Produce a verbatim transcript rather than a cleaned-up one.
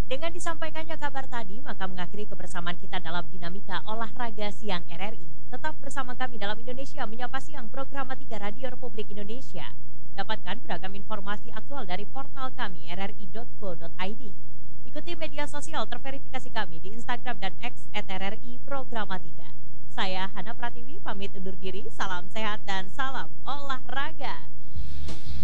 Dengan disampaikannya kabar tadi, maka mengakhiri kebersamaan kita dalam dinamika olahraga siang R R I. Tetap bersama kami dalam Indonesia Menyapa Siang program tiga Radio Republik Indonesia. Dapatkan beragam informasi aktual dari portal kami r r i dot co dot i d. Ikuti media sosial terverifikasi kami di Instagram dan X at R R I Programa tiga. Saya Hana Pratiwi pamit undur diri, salam sehat dan salam olahraga.